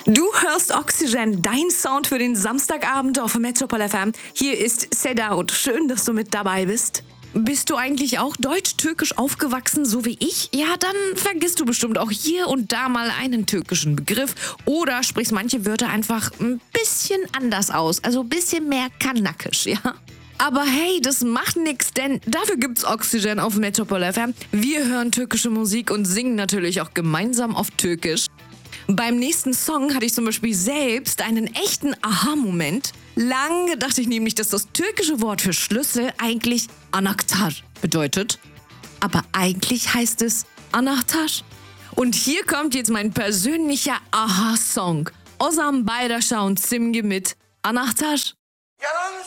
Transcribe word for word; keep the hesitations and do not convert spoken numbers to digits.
Du hörst Oxygen, dein Sound für den Samstagabend auf Metropol F M. Hier ist Seda und schön, dass du mit dabei bist. Bist du eigentlich auch deutsch-türkisch aufgewachsen, so wie ich? Ja, dann vergisst du bestimmt auch hier und da mal einen türkischen Begriff oder sprichst manche Wörter einfach ein bisschen anders aus, also ein bisschen mehr kanakisch, ja? Aber hey, das macht nix, denn dafür gibt's Oxygen auf Metropol F M. Wir hören türkische Musik und singen natürlich auch gemeinsam auf Türkisch. Beim nächsten Song hatte ich zum Beispiel selbst einen echten Aha-Moment. Lange dachte ich nämlich, dass das türkische Wort für Schlüssel eigentlich Anahtar bedeutet. Aber eigentlich heißt es Anahtar. Und hier kommt jetzt mein persönlicher Aha-Song. Ozan Bayraşan und Simge mit Anahtar.